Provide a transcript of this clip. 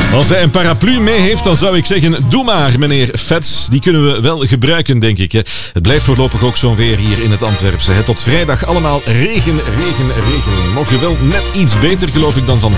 Als hij een paraplu mee heeft, dan zou ik zeggen, doe maar, meneer Vets. Die kunnen we wel gebruiken, denk ik. Het blijft voorlopig ook zo'n weer hier in het Antwerpse. Tot vrijdag allemaal regen, regen, regen. Morgen wel net iets beter, geloof ik, dan vandaag.